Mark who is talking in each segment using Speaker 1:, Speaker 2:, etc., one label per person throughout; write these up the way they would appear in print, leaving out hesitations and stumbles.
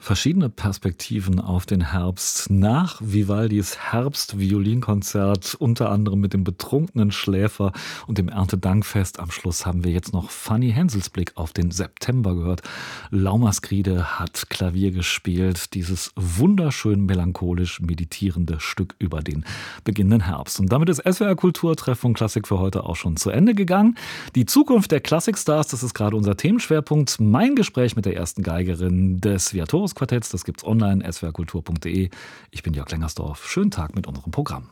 Speaker 1: Verschiedene Perspektiven auf den Herbst. Nach Vivaldis Herbst-Violinkonzert, unter anderem mit dem betrunkenen Schläfer und dem Erntedankfest. Am Schluss haben wir jetzt noch Fanny Hensels Blick auf den September gehört. Laumasgride hat Klavier gespielt, dieses wunderschön melancholisch meditierende Stück über den beginnenden Herbst. Und damit ist SWR Kulturtreff von Klassik für heute auch schon zu Ende gegangen. Die Zukunft der Klassikstars, das ist gerade unser Themenschwerpunkt. Mein Gespräch mit der ersten Geigerin des Viatoris Quartetts, das gibt's online, swrkultur.de. Ich bin Jörg Lengersdorf. Schönen Tag mit unserem Programm.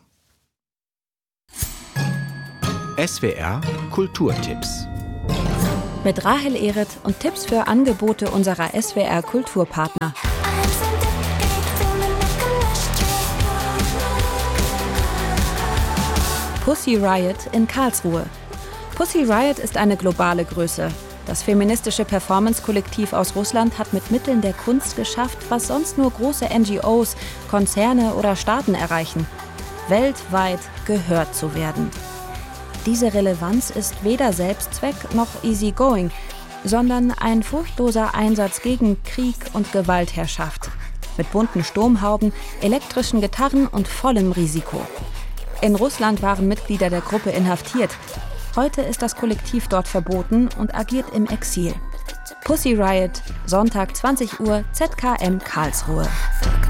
Speaker 2: SWR Kulturtipps.
Speaker 3: Mit Rahel Ehret und Tipps für Angebote unserer SWR Kulturpartner. Pussy Riot in Karlsruhe. Pussy Riot ist eine globale Größe. Das feministische Performance-Kollektiv aus Russland hat mit Mitteln der Kunst geschafft, was sonst nur große NGOs, Konzerne oder Staaten erreichen: weltweit gehört zu werden. Diese Relevanz ist weder Selbstzweck noch easygoing, sondern ein furchtloser Einsatz gegen Krieg und Gewaltherrschaft. Mit bunten Sturmhauben, elektrischen Gitarren und vollem Risiko. In Russland waren Mitglieder der Gruppe inhaftiert. Heute ist das Kollektiv dort verboten und agiert im Exil. Pussy Riot, Sonntag 20 Uhr, ZKM Karlsruhe.